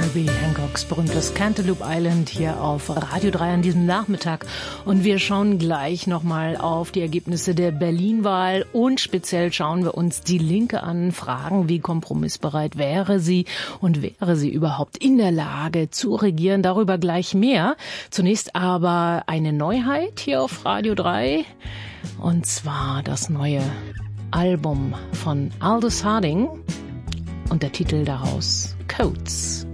Herbie Hancocks berühmtes Cantaloupe Island hier auf Radio 3 an diesem Nachmittag. Und wir schauen gleich nochmal auf die Ergebnisse der Berlin-Wahl und speziell schauen wir uns die Linke an, fragen, wie kompromissbereit wäre sie und wäre sie überhaupt in der Lage zu regieren. Darüber gleich mehr. Zunächst aber eine Neuheit hier auf Radio 3 und zwar das neue Album von Aldous Harding und der Titel daraus Coats.